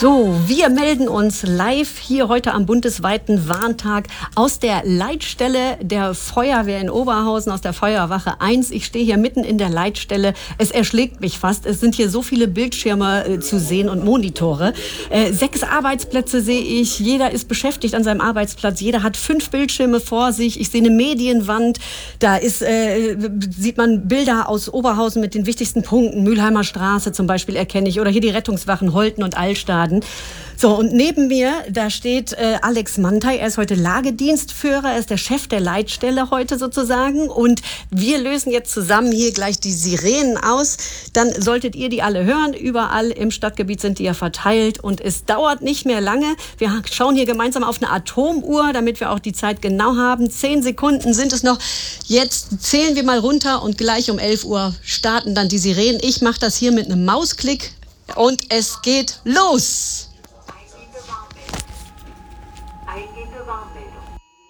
So, wir melden uns live hier heute am bundesweiten Warntag aus der Leitstelle der Feuerwehr in Oberhausen, aus der Feuerwache 1. Ich stehe hier mitten in der Leitstelle. Es erschlägt mich fast. Es sind hier so viele Bildschirme zu sehen und Monitore. 6 Arbeitsplätze sehe ich. Jeder ist beschäftigt an seinem Arbeitsplatz. Jeder hat 5 Bildschirme vor sich. Ich sehe eine Medienwand. Da sieht man Bilder aus Oberhausen mit den wichtigsten Punkten. Mülheimer Straße zum Beispiel erkenne ich. Oder hier die Rettungswachen Holten und Allstaden. So, und neben mir, da steht Alex Mantei. Er ist heute Lagedienstführer. Er ist der Chef der Leitstelle heute sozusagen. Und wir lösen jetzt zusammen hier gleich die Sirenen aus. Dann solltet ihr die alle hören. Überall im Stadtgebiet sind die ja verteilt. Und es dauert nicht mehr lange. Wir schauen hier gemeinsam auf eine Atomuhr, damit wir auch die Zeit genau haben. 10 Sekunden sind es noch. Jetzt zählen wir mal runter und gleich um 11 Uhr starten dann die Sirenen. Ich mache das hier mit einem Mausklick. Und es geht los! Eingehende Warnmeldung.